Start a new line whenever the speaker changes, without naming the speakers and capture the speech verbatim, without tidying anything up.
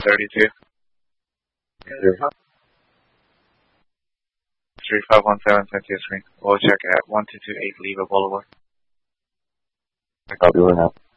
thirty-two.
Zero.
three five one seven, send to your screen. We'll check at one two two eight Leva Boulevard.
Copy, over now.